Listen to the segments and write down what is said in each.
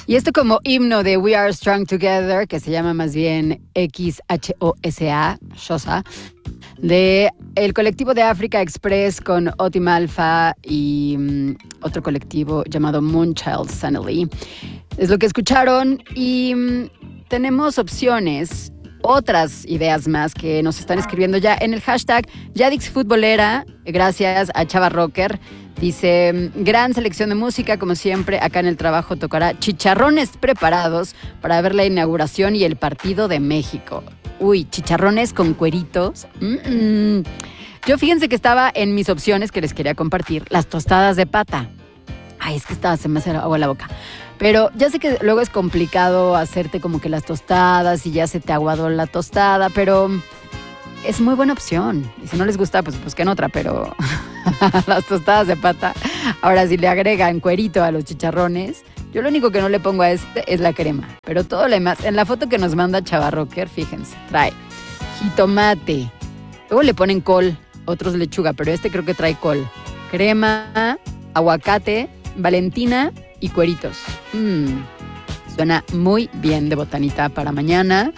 Y esto como himno de We Are Strong Together, que se llama más bien XHOSA, Shosa, de el colectivo de Africa Express con Otim Alpha y otro colectivo llamado Moonchild Sanely. Es lo que escucharon y tenemos opciones, otras ideas más que nos están escribiendo ya en el hashtag YadixFutbolera, gracias a Chava Rocker. Dice, gran selección de música, como siempre, acá en el trabajo tocará chicharrones preparados para ver la inauguración y el partido de México. Uy, chicharrones con cueritos. Yo fíjense que estaba en mis opciones que les quería compartir, las tostadas de pata. Ay, es que se me hace agua en la boca. Pero ya sé que luego es complicado hacerte como que las tostadas y ya se te aguadó la tostada, pero es muy buena opción. Y si no les gusta, pues busquen otra, pero las tostadas de pata. Ahora, si le agregan cuerito a los chicharrones, yo lo único que no le pongo a este es la crema. Pero todo lo demás, en la foto que nos manda Chava Rocker, fíjense, trae jitomate. Luego le ponen col, otros lechuga, pero este creo que trae col. Crema, aguacate, Valentina y cueritos. Suena muy bien de botanita para mañana.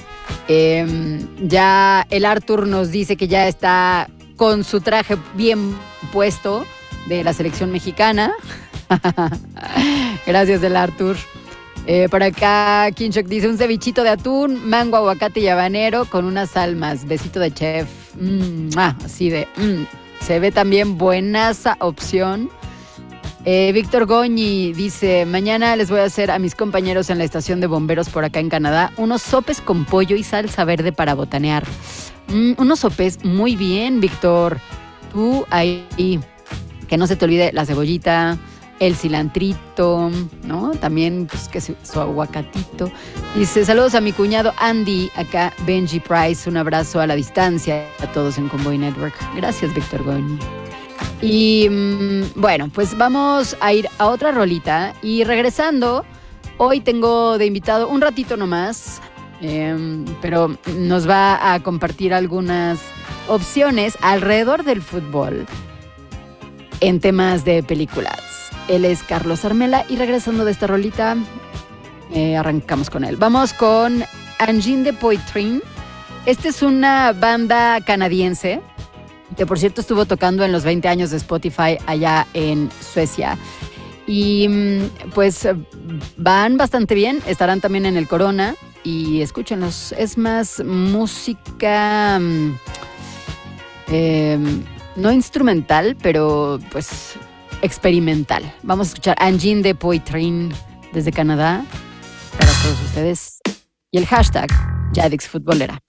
Ya el Arthur nos dice que ya está con su traje bien puesto de la selección mexicana. Gracias, el Arthur. Por acá, Kinchok dice un cevichito de atún, mango, aguacate y habanero con unas almas. Besito de chef. Así de... Se ve también buenaza opción. Víctor Goñi dice, mañana les voy a hacer a mis compañeros en la estación de bomberos por acá en Canadá unos sopes con pollo y salsa verde para botanear. Unos sopes, muy bien, Víctor. Tú ahí, que no se te olvide la cebollita, el cilantrito, ¿no? También, pues, que su aguacatito. Dice, saludos a mi cuñado Andy, acá Benji Price, un abrazo a la distancia a todos en Convoy Network. Gracias, Víctor Goñi. Y bueno, pues vamos a ir a otra rolita y regresando, hoy tengo de invitado un ratito nomás, pero nos va a compartir algunas opciones alrededor del fútbol en temas de películas. Él es Carlos Armela y regresando de esta rolita, arrancamos con él. Vamos con Engine de Poitrin. Esta es una banda canadiense que por cierto estuvo tocando en los 20 años de Spotify allá en Suecia. Y pues van bastante bien, estarán también en el Corona y escúchenlos. Es más música no instrumental, pero pues experimental. Vamos a escuchar Engine de Poitrin desde Canadá para todos ustedes. Y el hashtag YadixFutbolera.